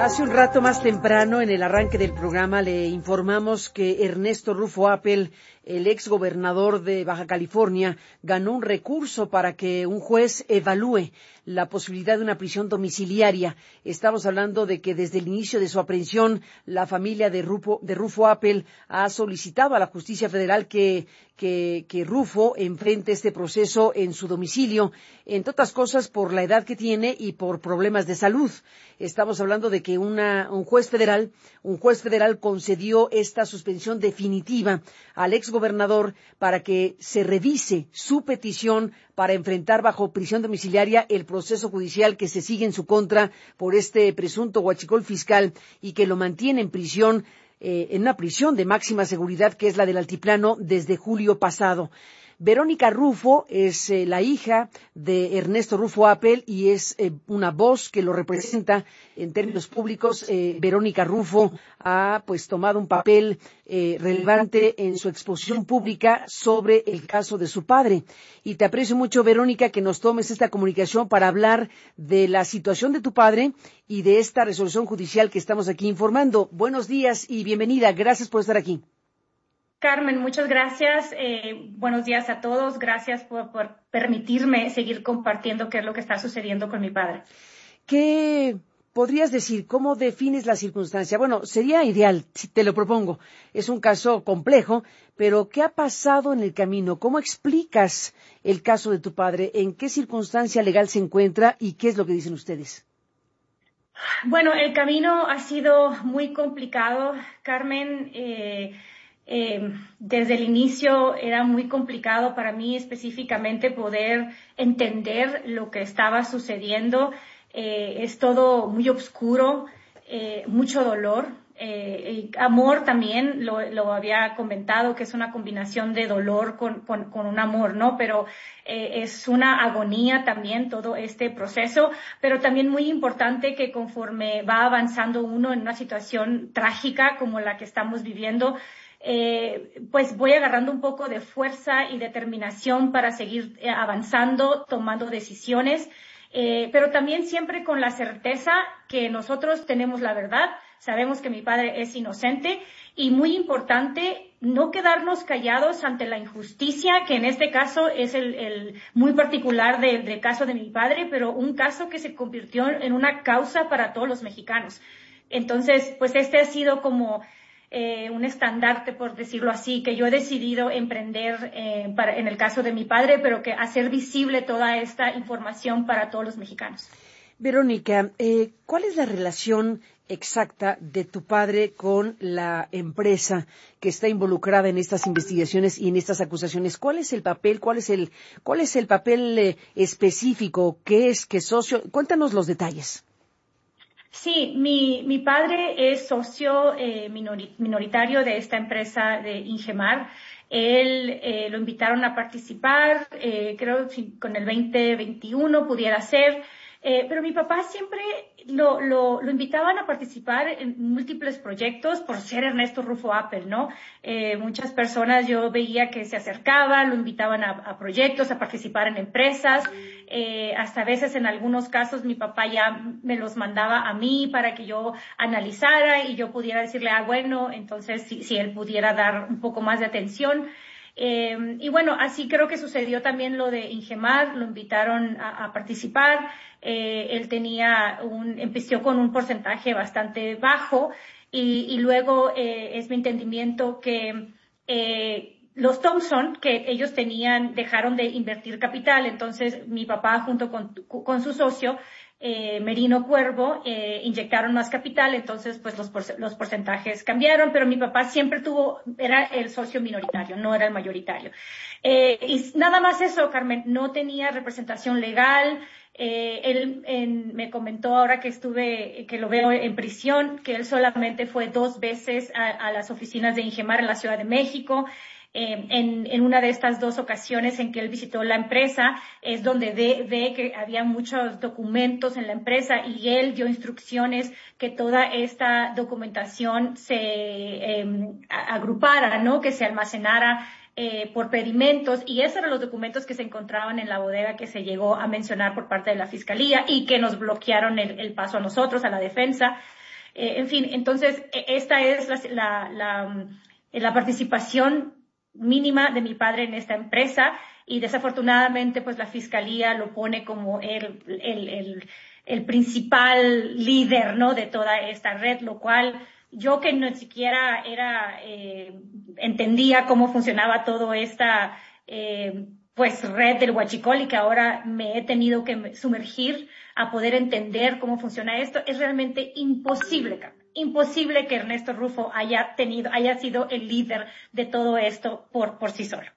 Hace un rato más temprano, en el arranque del programa, le informamos que Ernesto Rufo Appel, el ex gobernador de Baja California, ganó un recurso para que un juez evalúe la posibilidad de una prisión domiciliaria. Estamos hablando de que desde el inicio de su aprehensión, la familia de Rufo Appel ha solicitado a la justicia federal que Rufo enfrente este proceso en su domicilio, entre otras cosas por la edad que tiene y por problemas de salud. Estamos hablando de que un juez federal concedió esta suspensión definitiva al exgobernador para que se revise su petición para enfrentar bajo prisión domiciliaria el proceso judicial que se sigue en su contra por este presunto huachicol fiscal y que lo mantiene en prisión, en una prisión de máxima seguridad que es la del Altiplano desde julio pasado. Verónica Rufo es la hija de Ernesto Rufo Appel y es una voz que lo representa en términos públicos. Verónica Rufo ha tomado un papel relevante en su exposición pública sobre el caso de su padre. Y te aprecio mucho, Verónica, que nos tomes esta comunicación para hablar de la situación de tu padre y de esta resolución judicial que estamos aquí informando. Buenos días y bienvenida. Gracias por estar aquí. Carmen, muchas gracias. Buenos días a todos. Gracias por permitirme seguir compartiendo qué es lo que está sucediendo con mi padre. ¿Qué podrías decir? ¿Cómo defines la circunstancia? Bueno, sería ideal, si te lo propongo. Es un caso complejo, pero ¿qué ha pasado en el camino? ¿Cómo explicas el caso de tu padre? ¿En qué circunstancia legal se encuentra y qué es lo que dicen ustedes? Bueno, el camino ha sido muy complicado, Carmen. Desde el inicio era muy complicado para mí específicamente poder entender lo que estaba sucediendo. Es todo muy oscuro, mucho dolor. Amor también, lo había comentado, que es una combinación de dolor con un amor, ¿no? Pero es una agonía también todo este proceso, pero también muy importante que conforme va avanzando uno en una situación trágica como la que estamos viviendo, pues voy agarrando un poco de fuerza y determinación para seguir avanzando, tomando decisiones, pero también siempre con la certeza que nosotros tenemos la verdad, sabemos que mi padre es inocente y muy importante no quedarnos callados ante la injusticia, que en este caso es el muy particular del caso de mi padre, pero un caso que se convirtió en una causa para todos los mexicanos. Entonces, pues este ha sido como un estandarte, por decirlo así, que yo he decidido emprender en el caso de mi padre, pero que hacer visible toda esta información para todos los mexicanos. Verónica, ¿cuál es la relación exacta de tu padre con la empresa que está involucrada en estas investigaciones y en estas acusaciones? ¿Cuál es el papel? ¿Cuál es el papel específico? ¿Qué es? ¿Qué socio? Cuéntanos los detalles. Sí, mi padre es socio minoritario de esta empresa de Ingemar. Él lo invitaron a participar, creo que con el 2021 pudiera ser. Pero mi papá siempre lo invitaban a participar en múltiples proyectos por ser Ernesto Rufo Appel, ¿no? Muchas personas yo veía que se acercaban, lo invitaban a proyectos, a participar en empresas. Hasta a veces en algunos casos mi papá ya me los mandaba a mí para que yo analizara y yo pudiera decirle, bueno, entonces si él pudiera dar un poco más de atención. Y bueno, así creo que sucedió también lo de Ingemar, lo invitaron a participar. Él empezó con un porcentaje bastante bajo y luego es mi entendimiento que los Thompson, que ellos dejaron de invertir capital. Entonces mi papá junto con su socio, Merino Cuervo, inyectaron más capital, entonces pues los porcentajes cambiaron, pero mi papá siempre era el socio minoritario, no era el mayoritario. Y nada más eso, Carmen, no tenía representación legal. Él me comentó ahora que lo veo en prisión, que él solamente fue 2 veces a las oficinas de Ingemar en la Ciudad de México. En una de estas 2 ocasiones en que él visitó la empresa es donde ve que había muchos documentos en la empresa y él dio instrucciones que toda esta documentación se agrupara, ¿no? Que se almacenara por pedimentos, y esos eran los documentos que se encontraban en la bodega que se llegó a mencionar por parte de la Fiscalía y que nos bloquearon el paso a nosotros, a la defensa. En fin, entonces, esta es la participación mínima de mi padre en esta empresa y desafortunadamente pues la fiscalía lo pone como el principal líder, ¿no?, de toda esta red, lo cual yo que no siquiera entendía cómo funcionaba toda esta pues red del huachicol y que ahora me he tenido que sumergir a poder entender cómo funciona esto, es realmente imposible, Carmen. Imposible que Ernesto Rufo haya sido el líder de todo esto por sí solo.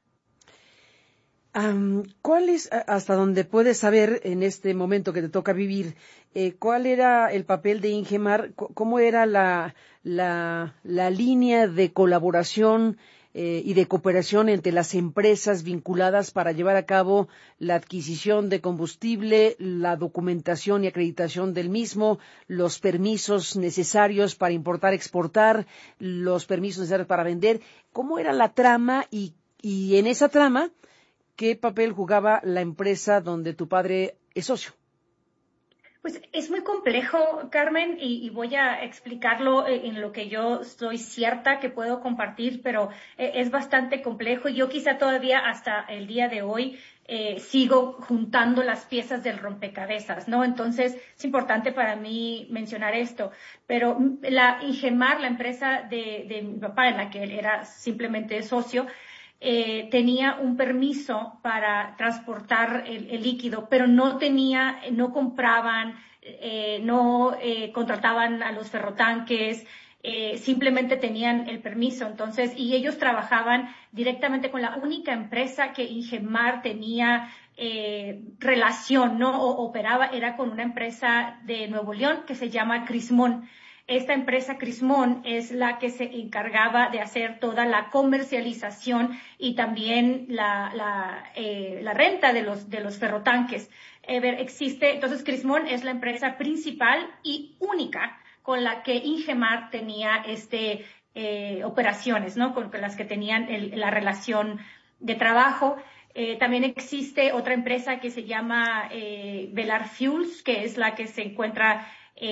¿Cuál es, hasta donde puedes saber en este momento que te toca vivir, cuál era el papel de Ingemar? ¿Cómo era la línea de colaboración y de cooperación entre las empresas vinculadas para llevar a cabo la adquisición de combustible, la documentación y acreditación del mismo, los permisos necesarios para importar, exportar, los permisos necesarios para vender? ¿Cómo era la trama y en esa trama qué papel jugaba la empresa donde tu padre es socio? Pues es muy complejo, Carmen, y voy a explicarlo en lo que yo estoy cierta que puedo compartir, pero es bastante complejo y yo quizá todavía hasta el día de hoy sigo juntando las piezas del rompecabezas, ¿no? Entonces es importante para mí mencionar esto, pero la Ingemar, la empresa de mi papá en la que él era simplemente socio, tenía un permiso para transportar el líquido, pero no compraban, no contrataban a los ferrotanques, simplemente tenían el permiso. Entonces, y ellos trabajaban directamente con la única empresa que Ingemar tenía relación, ¿no? O operaba, era con una empresa de Nuevo León que se llama Crismón. Esta empresa Crismón es la que se encargaba de hacer toda la comercialización y también la renta de los ferrotanques. Entonces Crismón es la empresa principal y única con la que Ingemar tenía operaciones, ¿no? Con las que tenían la relación de trabajo. También existe otra empresa que se llama Velar Fuels, que es la que se encuentra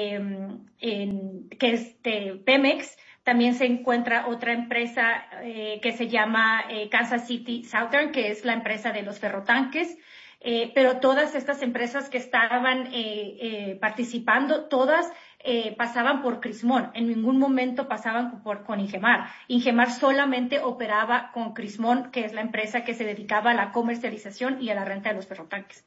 que es de Pemex. También se encuentra otra empresa que se llama Kansas City Southern, que es la empresa de los ferrotanques. Pero todas estas empresas que estaban participando, todas pasaban por Crismón. En ningún momento pasaban con Ingemar. Ingemar solamente operaba con Crismón, que es la empresa que se dedicaba a la comercialización y a la renta de los ferrotanques.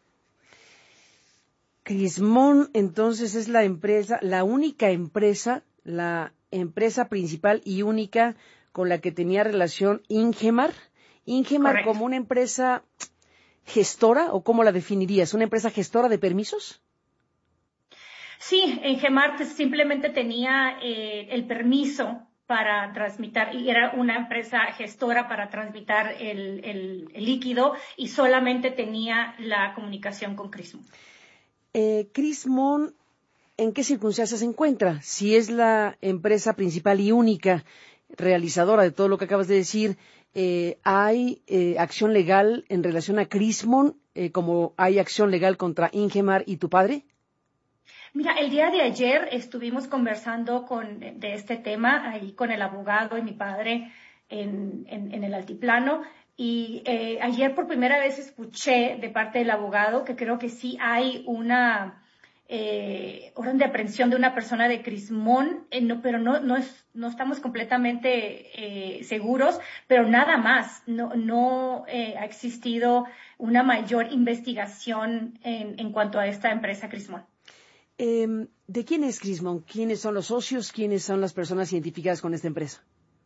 Crismón, entonces, es la empresa, la única empresa, la empresa principal y única con la que tenía relación Ingemar. Ingemar. Correcto. Como una empresa gestora, ¿o cómo la definirías? ¿Una empresa gestora de permisos? Sí, Ingemar simplemente tenía el permiso para transmitir, y era una empresa gestora para transmitir el líquido y solamente tenía la comunicación con Crismón. Crismón, ¿en qué circunstancias se encuentra? Si es la empresa principal y única realizadora de todo lo que acabas de decir, ¿hay acción legal en relación a Crismón, como hay acción legal contra Ingemar y tu padre? Mira, el día de ayer estuvimos conversando de este tema ahí con el abogado y mi padre en el altiplano. Y ayer por primera vez escuché de parte del abogado que creo que sí hay una orden de aprehensión de una persona de Crismón, pero no estamos completamente seguros, pero nada más, no ha existido una mayor investigación en cuanto a esta empresa Crismón. ¿De quién es Crismón? ¿Quiénes son los socios? ¿Quiénes son las personas identificadas con esta empresa?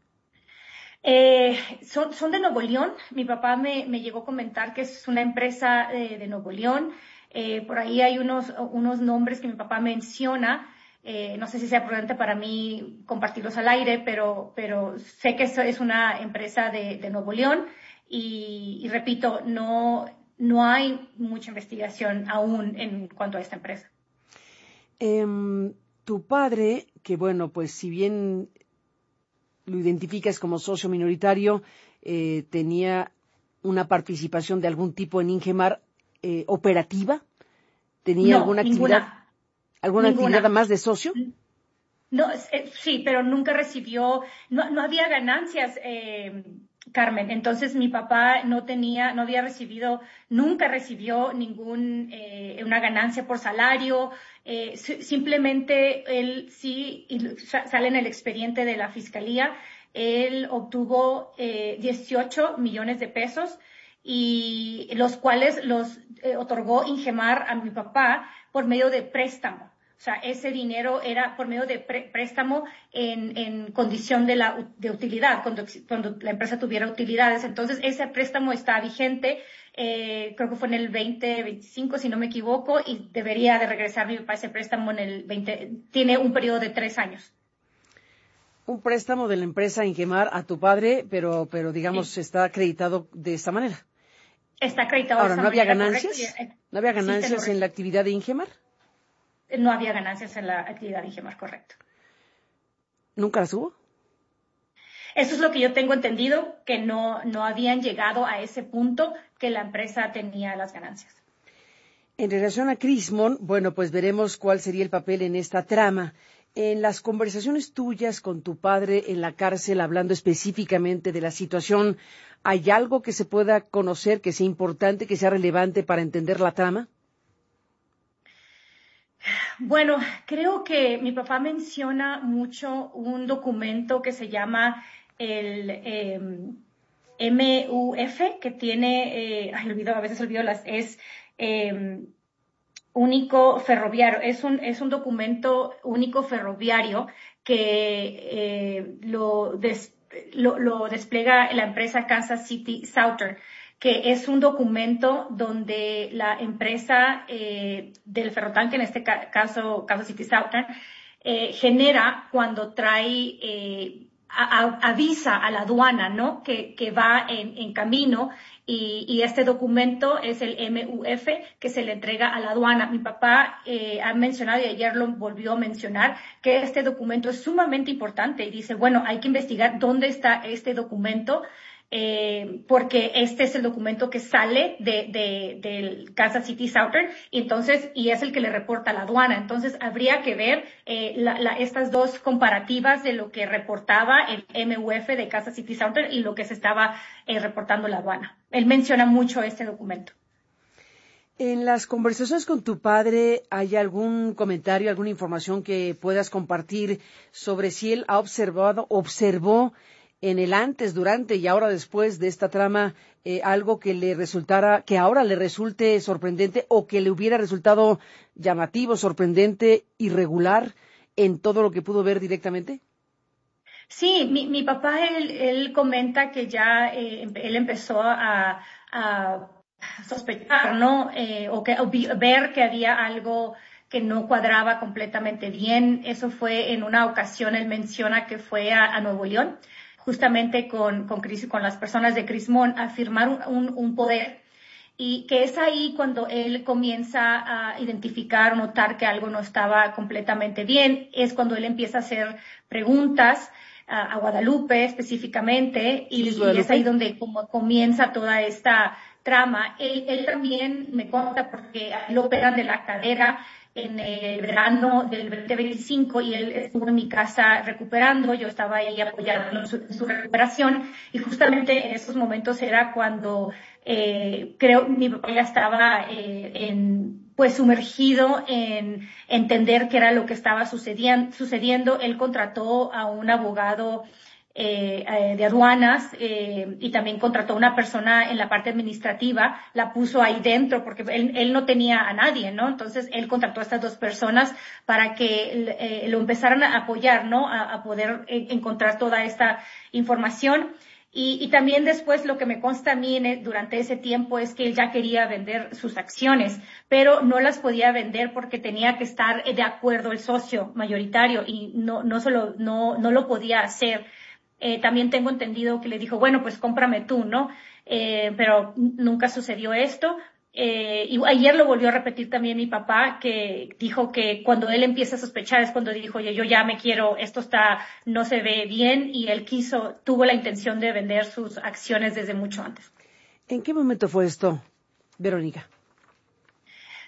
Son de Nuevo León. Mi papá me llegó a comentar que es una empresa de Nuevo León. Por ahí hay unos nombres que mi papá menciona. No sé si sea prudente para mí compartirlos al aire, pero sé que es una empresa de Nuevo León y repito, no hay mucha investigación aún en cuanto a esta empresa. Tu padre, que bueno, pues si bien lo identificas como socio minoritario, tenía una participación de algún tipo en Ingemar operativa. ¿Tenía alguna actividad, ninguna. Actividad más de socio? No, sí, pero nunca recibió, no había ganancias, Carmen. Entonces mi papá no había recibido, nunca recibió una ganancia por salario. Simplemente él sí, y sale en el expediente de la fiscalía, él obtuvo 18 millones de pesos y los cuales los otorgó Ingemar a mi papá por medio de préstamo. O sea, ese dinero era por medio de préstamo en condición de utilidad, cuando la empresa tuviera utilidades. Entonces, ese préstamo está vigente, creo que fue en el 2025, si no me equivoco, y debería de regresar mi papá ese préstamo tiene un periodo de 3 años. Un préstamo de la empresa Ingemar a tu padre, pero digamos, Sí. Está acreditado de esta manera. Está acreditado Ahora, de esta ¿no había manera, ganancias? correcto. ¿No había Sí, ganancias en la actividad de Ingemar? No había ganancias en la actividad de Ingemar, correcto. ¿Nunca las hubo? Eso es lo que yo tengo entendido, que no habían llegado a ese punto que la empresa tenía las ganancias. En relación a Crismon, bueno, pues veremos cuál sería el papel en esta trama. En las conversaciones tuyas con tu padre en la cárcel, hablando específicamente de la situación, ¿hay algo que se pueda conocer, que sea importante, que sea relevante para entender la trama? Bueno, creo que mi papá menciona mucho un documento que se llama el MUF, que tiene, a veces olvido único ferroviario. Es un documento único ferroviario que lo despliega la empresa Kansas City Southern, que es un documento donde la empresa del ferrotanque, en este caso Kansas City Southern, genera cuando trae, avisa a la aduana, ¿no? Que va en camino, y este documento es el MUF que se le entrega a la aduana. Mi papá ha mencionado, y ayer lo volvió a mencionar, que este documento es sumamente importante, y dice, bueno, hay que investigar dónde está este documento, porque este es el documento que sale del Kansas City Southern, y es el que le reporta a la aduana. Entonces, habría que ver estas dos comparativas de lo que reportaba el MUF de Kansas City Southern y lo que se estaba reportando la aduana. Él menciona mucho este documento. En las conversaciones con tu padre, ¿hay algún comentario, alguna información que puedas compartir sobre si él observó en el antes, durante y ahora después de esta trama algo que ahora le resulte sorprendente o que le hubiera resultado llamativo, sorprendente, irregular en todo lo que pudo ver directamente? Sí, mi papá, él comenta que ya él empezó a sospechar, ¿no? Ver que había algo que no cuadraba completamente bien. Eso fue en una ocasión, él menciona que fue a Nuevo León, justamente con las personas de Crismon, a firmar un poder, y que es ahí cuando él comienza a identificar, notar que algo no estaba completamente bien. Es cuando él empieza a hacer preguntas a Guadalupe específicamente, y es ahí donde comienza toda esta trama. Él también me cuenta, porque lo operan de la cadera en el verano del 2025, y él estuvo en mi casa recuperando. Yo estaba ahí apoyando en su recuperación, y justamente en esos momentos era cuando creo mi papá ya estaba pues sumergido en entender qué era lo que estaba sucediendo. Él contrató a un abogado de aduanas, y también contrató a una persona en la parte administrativa, la puso ahí dentro porque él no tenía a nadie, ¿no? Entonces él contrató a estas dos personas para que lo empezaran a apoyar, ¿no? A poder encontrar toda esta información. Y también después, lo que me consta a mí durante ese tiempo, es que él ya quería vender sus acciones, pero no las podía vender porque tenía que estar de acuerdo el socio mayoritario, y no lo podía hacer. También tengo entendido que le dijo, bueno, pues cómprame tú, ¿no? Pero nunca sucedió esto. Y ayer lo volvió a repetir también mi papá, que dijo que cuando él empieza a sospechar es cuando dijo, oye, yo ya me quiero, no se ve bien, y él tuvo la intención de vender sus acciones desde mucho antes. ¿En qué momento fue esto, Verónica?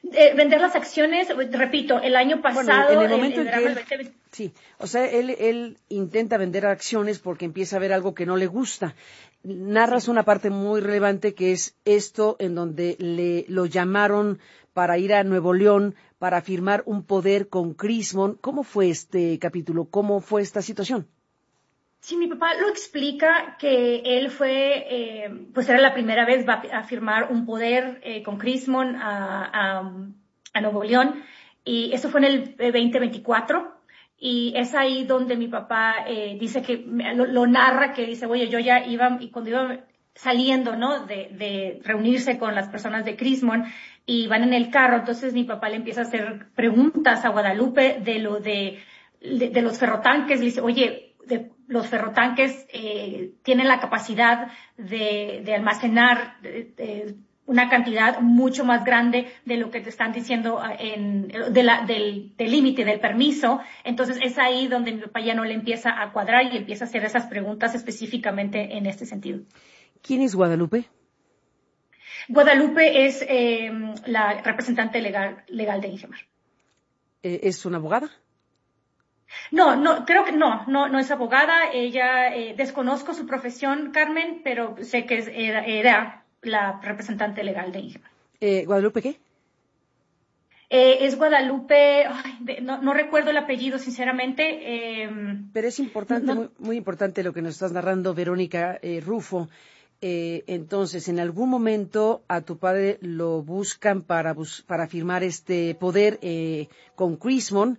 Vender las acciones, repito, el año pasado, bueno, en el momento en que él, 2020, sí, o sea, él intenta vender acciones porque empieza a ver algo que no le gusta. Narras una parte muy relevante que es esto en donde lo llamaron para ir a Nuevo León para firmar un poder con Crismon. ¿Cómo fue este capítulo? ¿Cómo fue esta situación? Sí, mi papá lo explica que él fue, pues era la primera vez va a firmar un poder con Crismon a Nuevo León, y eso fue en el 2024, y es ahí donde mi papá dice que lo narra, que dice, oye, yo ya iba, y cuando iba saliendo, ¿no?, de reunirse con las personas de Crismon, y van en el carro, entonces mi papá le empieza a hacer preguntas a Guadalupe de lo de los ferrotanques, le dice, oye, los ferrotanques tienen la capacidad de almacenar una cantidad mucho más grande de lo que te están diciendo del límite, del permiso. Entonces es ahí donde mi papá ya no le empieza a cuadrar y empieza a hacer esas preguntas específicamente en este sentido. ¿Quién es Guadalupe? Guadalupe es la representante legal de Ingemar. ¿Es una abogada? No, creo que no es abogada. Ella, desconozco su profesión, Carmen, pero sé que era la representante legal de Ingemar. ¿Guadalupe qué? Es Guadalupe, no recuerdo el apellido, sinceramente. Pero es importante, muy importante lo que nos estás narrando, Verónica Rufo. Entonces, en algún momento a tu padre lo buscan para firmar este poder con Crismon,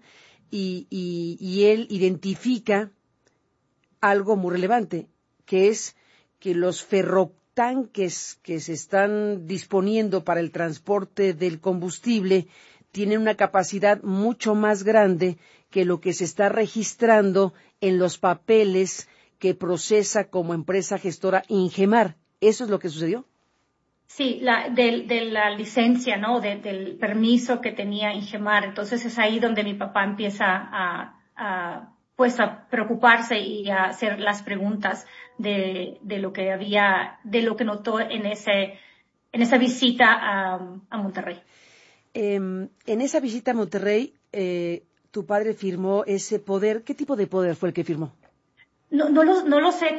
y él identifica algo muy relevante, que es que los ferrotanques que se están disponiendo para el transporte del combustible tienen una capacidad mucho más grande que lo que se está registrando en los papeles que procesa como empresa gestora Ingemar. ¿Eso es lo que sucedió? Sí, de la licencia, ¿no? Del permiso que tenía Ingemar. Entonces es ahí donde mi papá empieza pues a preocuparse y a hacer las preguntas de lo que notó en esa visita a Monterrey. En esa visita a Monterrey, tu padre firmó ese poder. ¿Qué tipo de poder fue el que firmó? No lo sé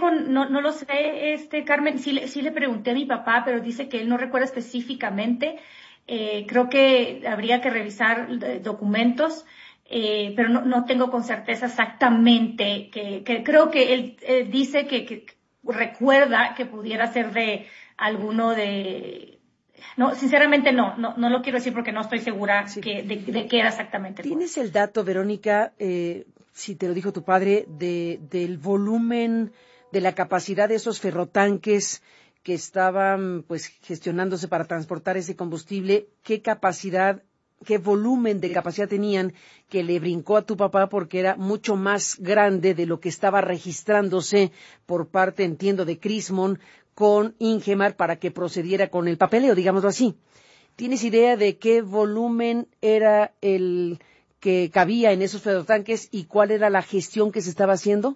Carmen, sí le pregunté a mi papá, pero dice que él no recuerda específicamente. Creo que habría que revisar documentos, pero no tengo con certeza exactamente que creo que él dice que recuerda que pudiera ser de alguno de. No, sinceramente no lo quiero decir porque no estoy segura Sí. de qué era exactamente. ¿Tienes el dato, Verónica, si te lo dijo tu padre, del volumen, de la capacidad de esos ferrotanques que estaban pues gestionándose para transportar ese combustible? ¿Qué capacidad, qué volumen de capacidad tenían que le brincó a tu papá porque era mucho más grande de lo que estaba registrándose por parte, entiendo, de Crismon con Ingemar para que procediera con el papeleo, digámoslo así? ¿Tienes idea de qué volumen era el que cabía en esos ferrotanques y cuál era la gestión que se estaba haciendo?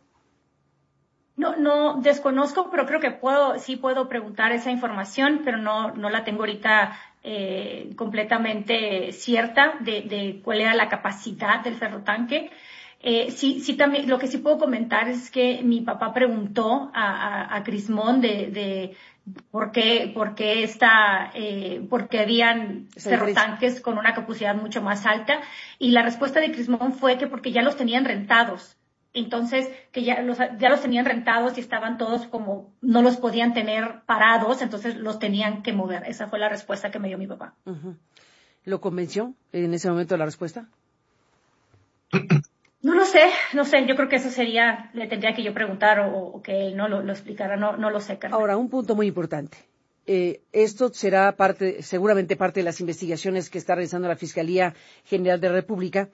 No desconozco, pero creo que sí puedo preguntar esa información, pero no la tengo ahorita completamente cierta de cuál era la capacidad del ferrotanque. Sí, también, lo que sí puedo comentar es que mi papá preguntó a Crismon de por qué habían ferrotanques con una capacidad mucho más alta, y la respuesta de Crismon fue que porque ya los tenían rentados. Entonces, que ya los tenían rentados y estaban todos como, no los podían tener parados, entonces los tenían que mover. Esa fue la respuesta que me dio mi papá. Uh-huh. ¿Lo convenció en ese momento la respuesta? No lo sé, yo creo que eso le tendría que yo preguntar o que él no lo explicara, no lo sé, Carmen. Ahora, un punto muy importante. Esto será seguramente parte de las investigaciones que está realizando la Fiscalía General de la República.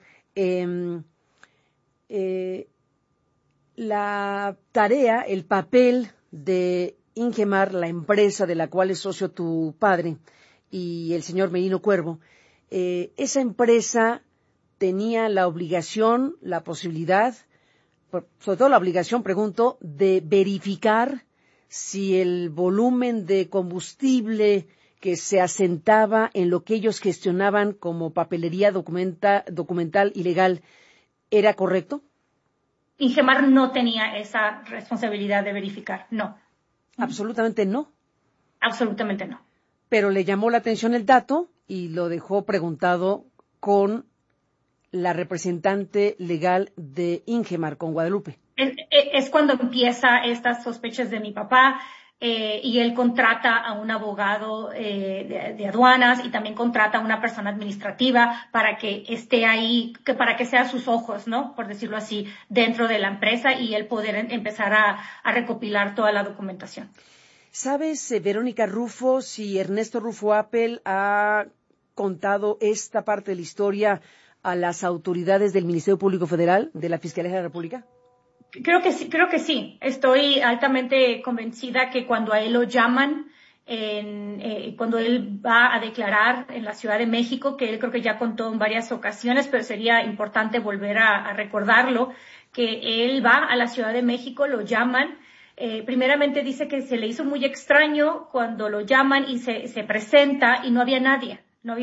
La tarea, el papel de Ingemar, la empresa de la cual es socio tu padre y el señor Merino Cuervo, esa empresa tenía la obligación, la posibilidad, sobre todo la obligación, pregunto, de verificar si el volumen de combustible que se asentaba en lo que ellos gestionaban como papelería documental ilegal, ¿era correcto? Ingemar no tenía esa responsabilidad de verificar, no. Absolutamente no. Absolutamente no. Pero le llamó la atención el dato y lo dejó preguntado con la representante legal de Ingemar, con Guadalupe. Es cuando empieza estas sospechas de mi papá y él contrata a un abogado de aduanas y también contrata a una persona administrativa para que esté ahí, para que sea sus ojos, ¿no? Por decirlo así, dentro de la empresa y él poder empezar a recopilar toda la documentación. ¿Sabes, Verónica Rufo, si Ernesto Rufo Appel ha contado esta parte de la historia a las autoridades del Ministerio Público Federal, de la Fiscalía de la República? Creo que sí. Estoy altamente convencida que cuando a él lo llaman, cuando él va a declarar en la Ciudad de México, que él creo que ya contó en varias ocasiones, pero sería importante volver a recordarlo, que él va a la Ciudad de México, lo llaman. Primeramente dice que se le hizo muy extraño cuando lo llaman y se presenta y no había nadie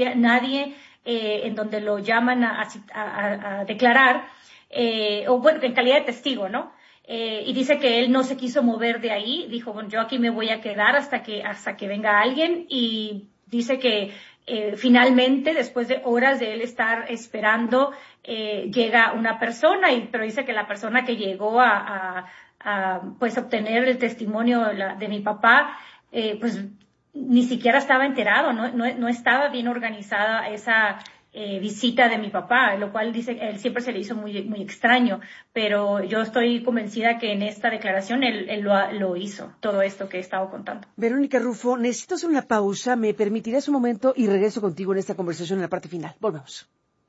en donde lo llaman a declarar, o bueno, en calidad de testigo, ¿no? Y dice que él no se quiso mover de ahí, dijo, bueno, yo aquí me voy a quedar hasta que venga alguien, y dice que finalmente, después de horas de él estar esperando, llega una persona, pero dice que la persona que llegó a pues obtener el testimonio de mi papá, pues ni siquiera estaba enterado, no estaba bien organizada esa visita de mi papá, lo cual dice él siempre se le hizo muy, muy extraño, pero yo estoy convencida que en esta declaración él lo hizo, todo esto que he estado contando. Verónica Rufo, necesito hacer una pausa, ¿me permitirás un momento? Y regreso contigo en esta conversación en la parte final. Volvemos.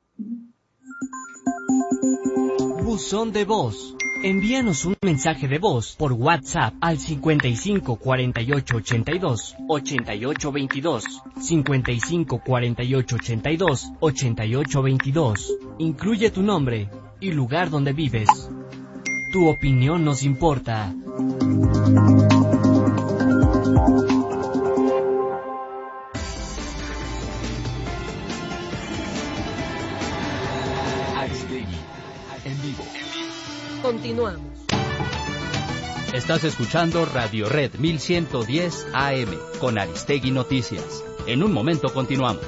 Buzón de voz. Envíanos un mensaje de voz por WhatsApp al 55 48 82 88 22, 55 48 82 88 22. Incluye tu nombre y lugar donde vives. Tu opinión nos importa. Aristegui, en vivo. Continuamos. Estás escuchando Radio Red 1110 AM con Aristegui Noticias. En un momento continuamos.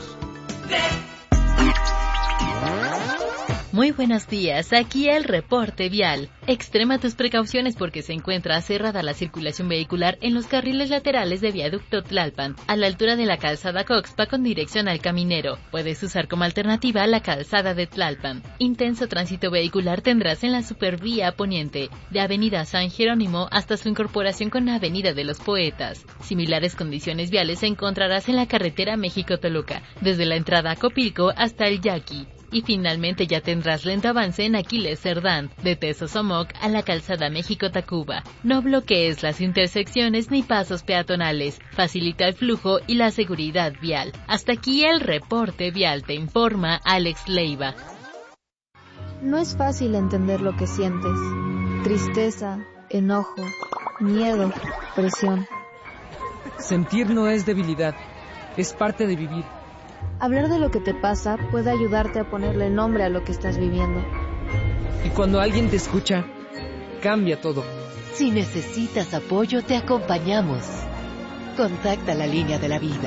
Muy buenos días, aquí el reporte vial. Extrema tus precauciones porque se encuentra cerrada la circulación vehicular en los carriles laterales de Viaducto Tlalpan, a la altura de la calzada Coxpa con dirección al Caminero. Puedes usar como alternativa la calzada de Tlalpan. Intenso tránsito vehicular tendrás en la supervía poniente, de Avenida San Jerónimo hasta su incorporación con la Avenida de los Poetas. Similares condiciones viales encontrarás en la carretera México-Toluca, desde la entrada a Copilco hasta el Yaqui. Y finalmente ya tendrás lento avance en Aquiles Cerdán, de Tesosomoc a la calzada México-Tacuba. No bloquees las intersecciones ni pasos peatonales. Facilita el flujo y la seguridad vial. Hasta aquí el reporte vial, te informa Alex Leiva. No es fácil entender lo que sientes. Tristeza, enojo, miedo, presión. Sentir no es debilidad, es parte de vivir. Hablar de lo que te pasa puede ayudarte a ponerle nombre a lo que estás viviendo. Y cuando alguien te escucha, cambia todo. Si necesitas apoyo, te acompañamos. Contacta la línea de la vida.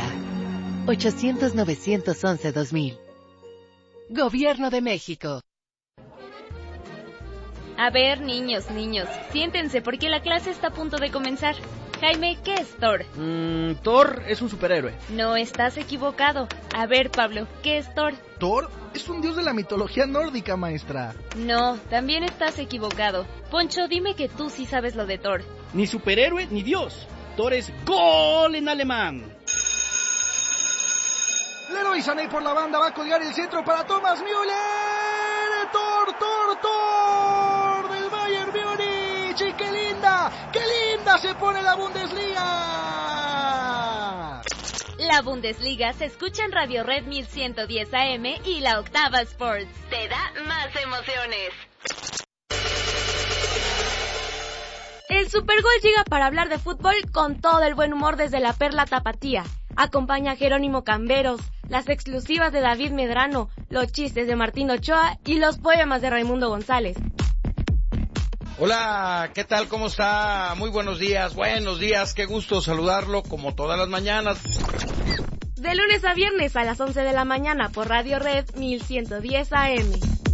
800-911-2000. Gobierno de México. A ver, niños, siéntense porque la clase está a punto de comenzar. Jaime, ¿qué es Thor? Thor es un superhéroe. No, estás equivocado. A ver, Pablo, ¿qué es Thor? Thor es un dios de la mitología nórdica, maestra. No, también estás equivocado. Poncho, dime que tú sí sabes lo de Thor. Ni superhéroe ni dios. Thor es gol en alemán. Leroy Sané por la banda va a colgar el centro para Thomas Müller. Thor del Bayern Múnich. Y qué linda se pone la Bundesliga. La Bundesliga se escucha en Radio Red 1110 AM y la Octava Sports. Te da más emociones. El Supergol llega para hablar de fútbol con todo el buen humor desde la Perla Tapatía. Acompaña a Jerónimo Camberos, las exclusivas de David Medrano, los chistes de Martín Ochoa y los poemas de Raimundo González. Hola, ¿qué tal? ¿Cómo está? Muy buenos días, qué gusto saludarlo como todas las mañanas. De lunes a viernes a las 11 de la mañana por Radio Red 1110 AM.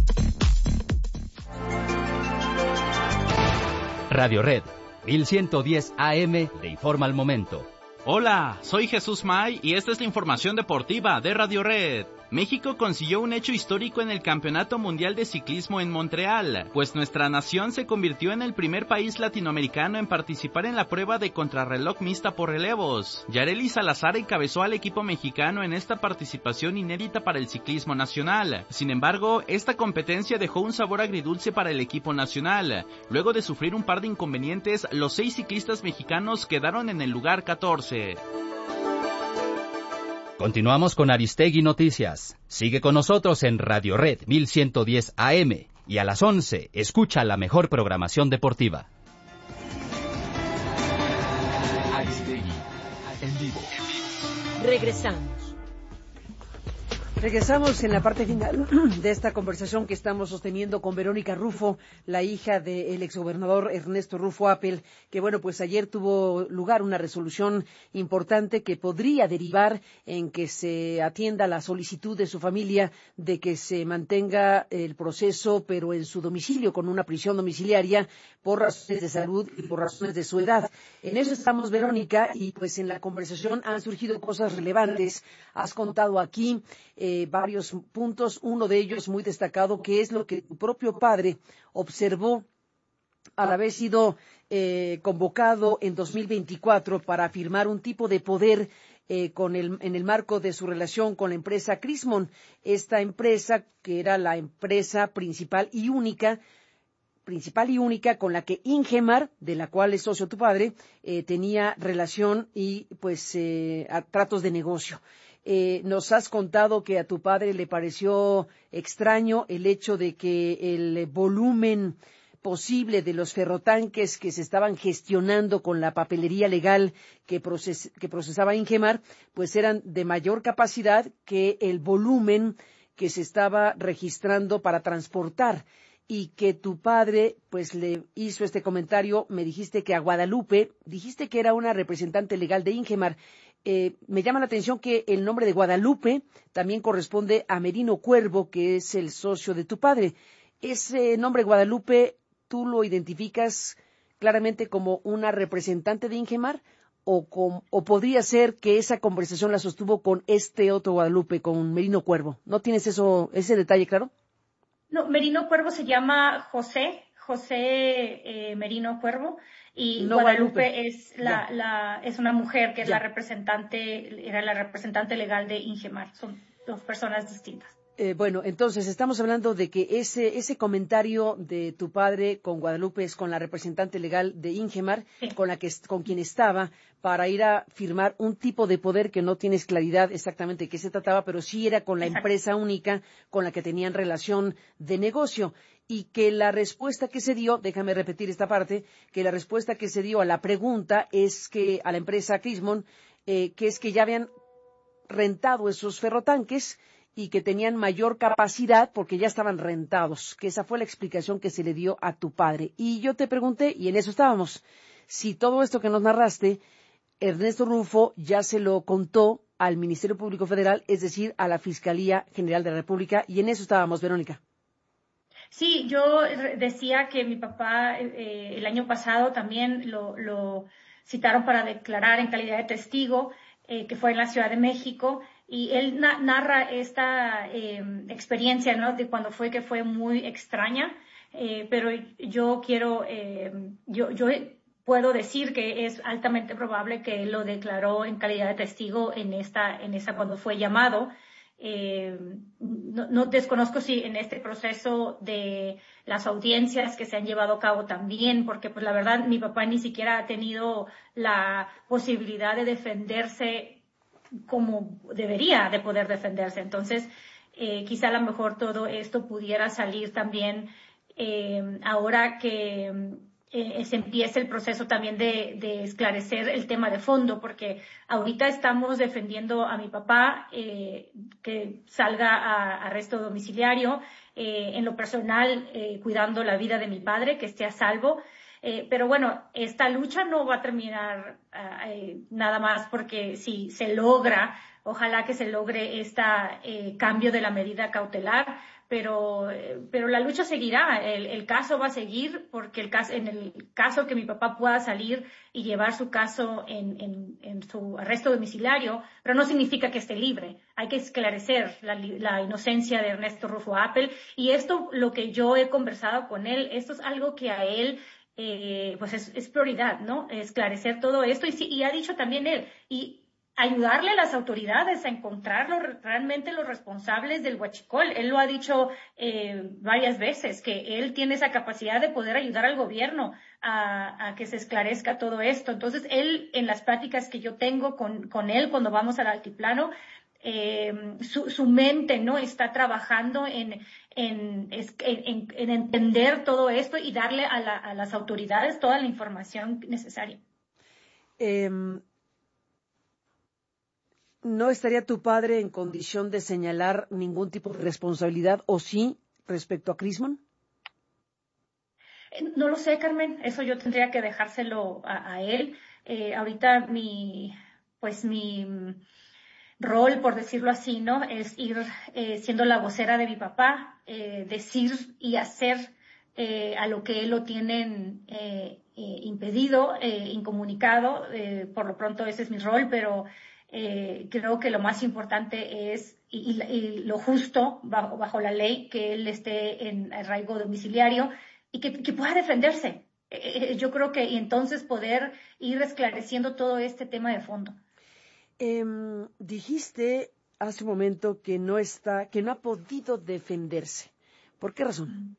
Radio Red 1110 AM te informa al momento. Hola, soy Jesús May y esta es la información deportiva de Radio Red. México consiguió un hecho histórico en el Campeonato Mundial de Ciclismo en Montreal, pues nuestra nación se convirtió en el primer país latinoamericano en participar en la prueba de contrarreloj mixta por relevos. Yareli Salazar encabezó al equipo mexicano en esta participación inédita para el ciclismo nacional. Sin embargo, esta competencia dejó un sabor agridulce para el equipo nacional. Luego de sufrir un par de inconvenientes, los 6 ciclistas mexicanos quedaron en el lugar 14. Continuamos con Aristegui Noticias. Sigue con nosotros en Radio Red 1110 AM y a las 11 escucha la mejor programación deportiva. Aristegui, en vivo. Regresamos en la parte final de esta conversación que estamos sosteniendo con Verónica Rufo, la hija del exgobernador Ernesto Rufo Appel, que bueno, pues ayer tuvo lugar una resolución importante que podría derivar en que se atienda la solicitud de su familia de que se mantenga el proceso, pero en su domicilio, con una prisión domiciliaria por razones de salud y por razones de su edad. En eso estamos, Verónica, y pues en la conversación han surgido cosas relevantes. Has contado aquí varios puntos, uno de ellos muy destacado, que es lo que tu propio padre observó al haber sido convocado en 2024 para firmar un tipo de poder en el marco de su relación con la empresa Crismon, esta empresa que era la empresa principal y única con la que Ingemar, de la cual es socio tu padre, tenía relación y pues tratos de negocio. Nos has contado que a tu padre le pareció extraño el hecho de que el volumen posible de los ferrotanques que se estaban gestionando con la papelería legal que procesaba Ingemar, pues eran de mayor capacidad que el volumen que se estaba registrando para transportar, y que tu padre pues le hizo este comentario. Me dijiste que a Guadalupe, dijiste que era una representante legal de Ingemar. Me llama la atención que el nombre de Guadalupe también corresponde a Merino Cuervo, que es el socio de tu padre. ¿Ese nombre Guadalupe tú lo identificas claramente como una representante de Ingemar o podría ser que esa conversación la sostuvo con este otro Guadalupe, con Merino Cuervo? ¿No tienes ese detalle claro? No, Merino Cuervo se llama José Merino Cuervo, y no, Guadalupe es es una mujer que es era la representante legal de Ingemar. Son 2 personas distintas. Bueno, entonces estamos hablando de que ese comentario de tu padre con Guadalupe es con la representante legal de Ingemar, sí, con quien estaba para ir a firmar un tipo de poder que no tienes claridad exactamente de qué se trataba, pero sí era con la empresa única con la que tenían relación de negocio. Y que la respuesta que se dio, déjame repetir esta parte, que la respuesta que se dio a la pregunta es que a la empresa Crismon, que es que ya habían rentado esos ferrotanques y que tenían mayor capacidad porque ya estaban rentados, que esa fue la explicación que se le dio a tu padre. Y yo te pregunté, y en eso estábamos, si todo esto que nos narraste, Ernesto Rufo ya se lo contó al Ministerio Público Federal, es decir, a la Fiscalía General de la República, y en eso estábamos, Verónica. Sí, yo decía que mi papá el año pasado también lo citaron para declarar en calidad de testigo, que fue en la Ciudad de México, y él narra esta experiencia, ¿no?, de cuando fue, que fue muy extraña, pero yo puedo decir que es altamente probable que él lo declaró en calidad de testigo en esa cuando fue llamado. No desconozco si en este proceso de las audiencias que se han llevado a cabo también, porque pues la verdad mi papá ni siquiera ha tenido la posibilidad de defenderse como debería de poder defenderse. Entonces, quizá a lo mejor todo esto pudiera salir también ahora que se empiece el proceso también de esclarecer el tema de fondo, porque ahorita estamos defendiendo a mi papá que salga a arresto domiciliario, en lo personal cuidando la vida de mi padre, que esté a salvo. Pero bueno, esta lucha no va a terminar nada más porque si se logra, ojalá que se logre cambio de la medida cautelar, pero la lucha seguirá, el caso va a seguir porque en el caso que mi papá pueda salir y llevar su caso en su arresto domiciliario, pero no significa que esté libre. Hay que esclarecer la inocencia de Ernesto Rufo Appel, y esto, lo que yo he conversado con él, esto es algo que a él pues es prioridad, ¿no? Esclarecer todo esto, y ha dicho también él, y ayudarle a las autoridades a encontrar realmente los responsables del huachicol. Él lo ha dicho varias veces, que él tiene esa capacidad de poder ayudar al gobierno a que se esclarezca todo esto. Entonces, él, en las pláticas que yo tengo con él cuando vamos al altiplano, su mente, ¿no?, está trabajando en entender todo esto y darle a las autoridades toda la información necesaria. ¿No estaría tu padre en condición de señalar ningún tipo de responsabilidad, o sí, respecto a Crismon? No lo sé, Carmen. Eso yo tendría que dejárselo a él. Ahorita mi rol, por decirlo así, ¿no?, es ir siendo la vocera de mi papá, decir y hacer a lo que él lo tienen impedido, incomunicado. Por lo pronto ese es mi rol, pero creo que lo más importante es, y lo justo bajo la ley, que él esté en arraigo domiciliario y que pueda defenderse. Yo creo que, y entonces poder ir esclareciendo todo este tema de fondo. Dijiste hace un momento que no ha podido defenderse. ¿Por qué razón?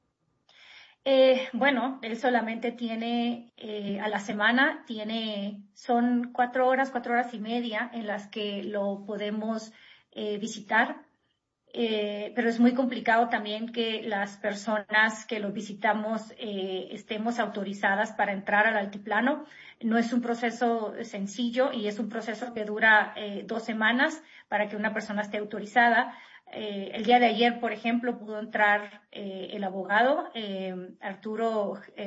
Bueno, él solamente tiene, a la semana, son 4 horas y media en las que lo podemos visitar. Pero es muy complicado también que las personas que lo visitamos estemos autorizadas para entrar al altiplano. No es un proceso sencillo, y es un proceso que dura 2 semanas para que una persona esté autorizada. El día de ayer, por ejemplo, pudo entrar el abogado Arturo